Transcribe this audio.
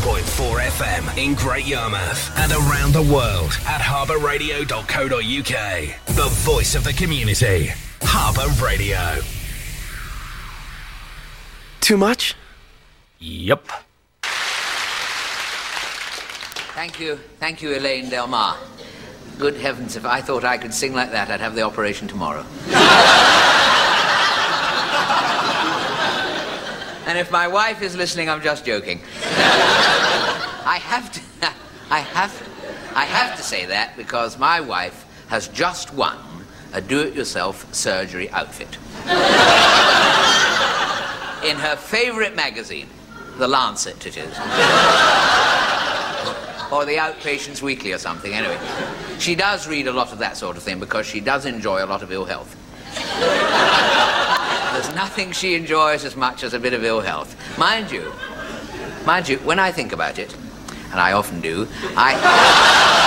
101.4 FM in Great Yarmouth and around the world at harbourradio.co.uk. The voice of the community. Harbour Radio. Too much? Yep. Thank you, Elaine Delmar. Good heavens, if I thought I could sing like that, I'd have the operation tomorrow. And if my wife is listening, I'm just joking. I have to say that because my wife has just won a do-it-yourself surgery outfit. In her favourite magazine, The Lancet it is. Or the Outpatients Weekly or something, anyway. She does read a lot of that sort of thing because she does enjoy a lot of ill health. There's nothing she enjoys as much as a bit of ill health. Mind you, when I think about it, and I often do,